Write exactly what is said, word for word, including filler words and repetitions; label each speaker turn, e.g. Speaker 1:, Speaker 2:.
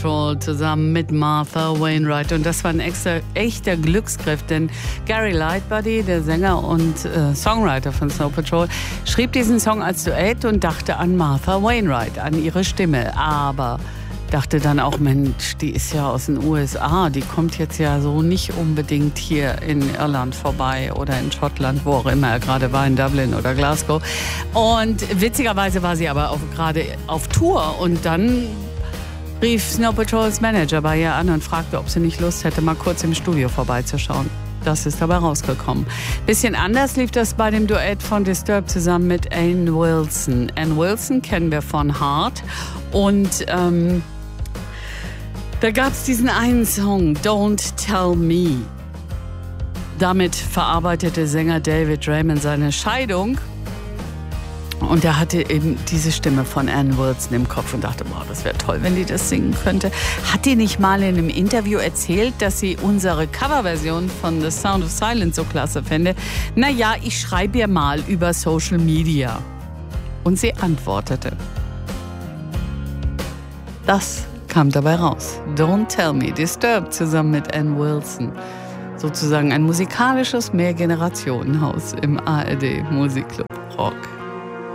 Speaker 1: Patrol zusammen mit Martha Wainwright. Und das war ein extra, echter Glücksgriff, denn Gary Lightbody, der Sänger und äh, Songwriter von Snow Patrol, schrieb diesen Song als Duett und dachte an Martha Wainwright, an ihre Stimme. Aber dachte dann auch, Mensch, die ist ja aus den U S A, die kommt jetzt ja so nicht unbedingt hier in Irland vorbei oder in Schottland, wo auch immer er gerade war, in Dublin oder Glasgow. Und witzigerweise war sie aber gerade auf Tour und dann rief Snow Patrols Manager bei ihr an und fragte, ob sie nicht Lust hätte, mal kurz im Studio vorbeizuschauen. Das ist dabei rausgekommen. Bisschen anders lief das bei dem Duett von Disturbed zusammen mit Ann Wilson. Ann Wilson kennen wir von Heart und ähm, da gab es diesen einen Song, Don't Tell Me. Damit verarbeitete Sänger David Raymond seine Scheidung. Und er hatte eben diese Stimme von Ann Wilson im Kopf und dachte, boah, das wäre toll, wenn die das singen könnte. Hat die nicht mal in einem Interview erzählt, dass sie unsere Coverversion von The Sound of Silence so klasse fände? Naja, ich schreibe ihr mal über Social Media. Und sie antwortete. Das kam dabei raus. Don't Tell Me, Disturbed zusammen mit Ann Wilson. Sozusagen ein musikalisches Mehrgenerationenhaus im A R D Musikclub Rock.